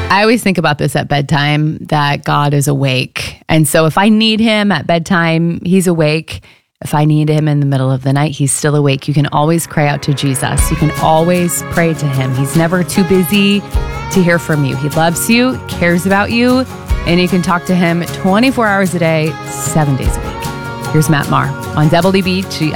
I always think about this at bedtime, that God is awake. And so if I need him at bedtime, he's awake. If I need him in the middle of the night, he's still awake. You can always cry out to Jesus. You can always pray to him. He's never too busy to hear from you. He loves you, cares about you, and you can talk to him 24 hours a day, 7 days a week. Here's Matt Maher on Double D Beach,